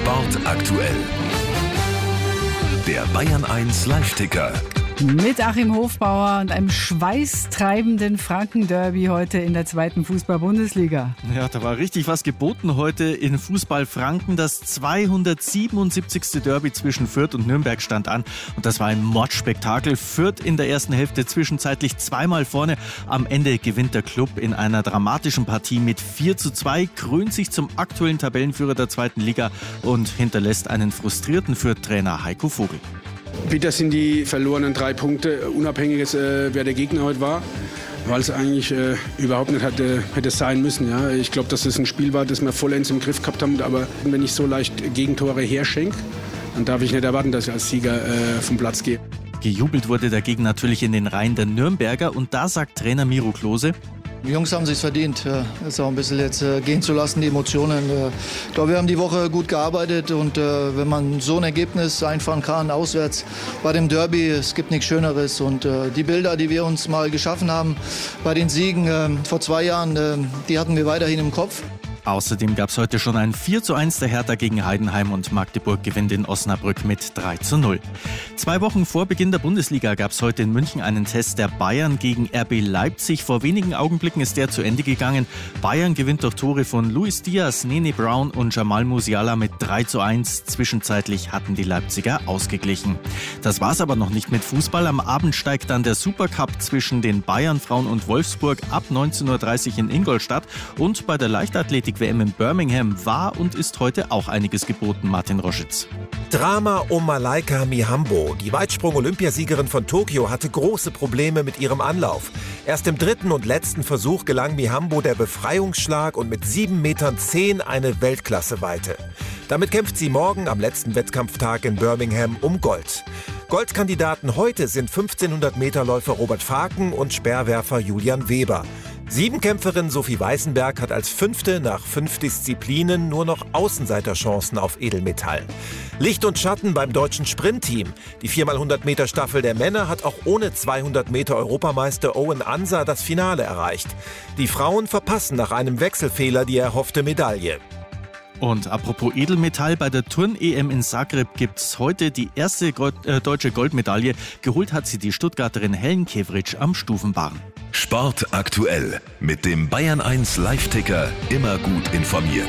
Sport aktuell. Der Bayern 1 Live-Ticker. Mit Achim Hofbauer und einem schweißtreibenden Franken-Derby heute in der 2. Fußball-Bundesliga. Ja, da war richtig was geboten heute in Fußball Franken. Das 277. Derby zwischen Fürth und Nürnberg stand an. Und das war ein Mordspektakel. Fürth in der ersten Hälfte zwischenzeitlich zweimal vorne. Am Ende gewinnt der Klub in einer dramatischen Partie mit 4:2, krönt sich zum aktuellen Tabellenführer der 2. Liga und hinterlässt einen frustrierten Fürth-Trainer Heiko Vogel. Bitter sind die verlorenen 3 Punkte, unabhängig wer der Gegner heute war, weil es eigentlich überhaupt nicht hätte sein müssen. Ja. Ich glaube, dass es ein Spiel war, das wir vollends im Griff gehabt haben, aber wenn ich so leicht Gegentore herschenke, dann darf ich nicht erwarten, dass ich als Sieger vom Platz gehe. Gejubelt wurde dagegen natürlich in den Reihen der Nürnberger und da sagt Trainer Miro Klose: Die Jungs haben es sich verdient, es auch ein bisschen jetzt gehen zu lassen, die Emotionen. Ich glaube, wir haben die Woche gut gearbeitet und wenn man so ein Ergebnis einfahren kann, auswärts bei dem Derby, es gibt nichts Schöneres. Und die Bilder, die wir uns mal geschaffen haben bei den Siegen vor 2 Jahren, die hatten wir weiterhin im Kopf. Außerdem gab es heute schon ein 4:1 der Hertha gegen Heidenheim und Magdeburg gewinnt in Osnabrück mit 3:0. 2 Wochen vor Beginn der Bundesliga gab es heute in München einen Test der Bayern gegen RB Leipzig. Vor wenigen Augenblicken ist der zu Ende gegangen. Bayern gewinnt durch Tore von Luis Diaz, Nene Brown und Jamal Musiala mit 3:1. Zwischenzeitlich hatten die Leipziger ausgeglichen. Das war's aber noch nicht mit Fußball. Am Abend steigt dann der Supercup zwischen den Bayern-Frauen und Wolfsburg ab 19:30 Uhr in Ingolstadt. Und bei der Leichtathletik WM in Birmingham war und ist heute auch einiges geboten. Martin Roschitz. Drama um Malaika Mihambo. Die Weitsprung-Olympiasiegerin von Tokio hatte große Probleme mit ihrem Anlauf. Erst im 3. und letzten Versuch gelang Mihambo der Befreiungsschlag und mit 7,10 Metern eine Weltklasse-Weite. Damit kämpft sie morgen am letzten Wettkampftag in Birmingham um Gold. Goldkandidaten heute sind 1500-Meter-Läufer Robert Faken und Speerwerfer Julian Weber. Siebenkämpferin Sophie Weißenberg hat als 5. nach 5 Disziplinen nur noch Außenseiterchancen auf Edelmetall. Licht und Schatten beim deutschen Sprintteam. Die 4x100-Meter-Staffel der Männer hat auch ohne 200-Meter-Europameister Owen Ansa das Finale erreicht. Die Frauen verpassen nach einem Wechselfehler die erhoffte Medaille. Und apropos Edelmetall, bei der Turn-EM in Zagreb gibt es heute die erste deutsche Goldmedaille. Geholt hat sie die Stuttgarterin Helen Kevritsch am Stufenbarren. Sport aktuell mit dem Bayern 1 Live-Ticker, immer gut informiert.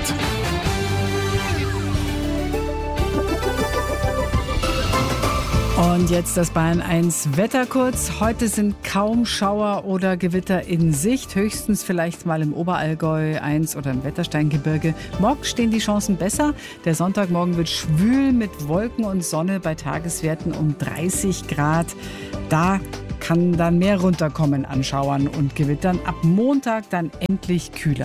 Und jetzt das Bayern 1 Wetter kurz. Heute sind kaum Schauer oder Gewitter in Sicht. Höchstens vielleicht mal im Oberallgäu 1 oder im Wettersteingebirge. Morgen stehen die Chancen besser. Der Sonntagmorgen wird schwül mit Wolken und Sonne bei Tageswerten um 30 Grad. Da kann dann mehr runterkommen an Schauern und Gewittern. Ab Montag dann endlich kühler.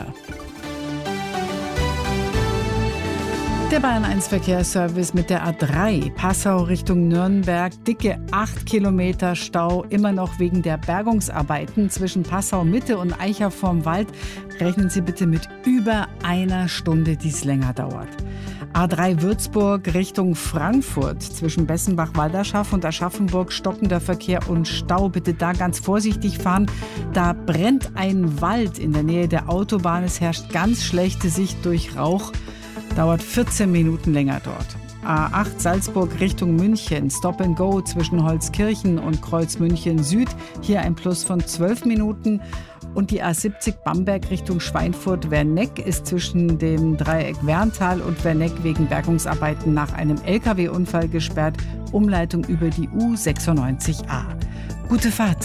Der Bayern 1 Verkehrsservice mit der A3 Passau Richtung Nürnberg. Dicke 8 Kilometer Stau, immer noch wegen der Bergungsarbeiten zwischen Passau Mitte und Eicher vorm Wald. Rechnen Sie bitte mit über 1 Stunde, die es länger dauert. A3 Würzburg Richtung Frankfurt zwischen Bessenbach-Walderschaff und Aschaffenburg stockender Verkehr und Stau. Bitte da ganz vorsichtig fahren. Da brennt ein Wald in der Nähe der Autobahn. Es herrscht ganz schlechte Sicht durch Rauch. Dauert 14 Minuten länger dort. A8 Salzburg Richtung München. Stop and Go zwischen Holzkirchen und Kreuz München Süd. Hier ein Plus von 12 Minuten. Und die A70 Bamberg Richtung Schweinfurt-Werneck ist zwischen dem Dreieck Werntal und Werneck wegen Bergungsarbeiten nach einem LKW-Unfall gesperrt. Umleitung über die U96A. Gute Fahrt.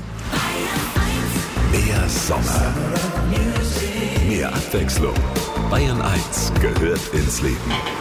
Mehr Sommer. Mehr Abwechslung. Bayern 1 gehört ins Leben.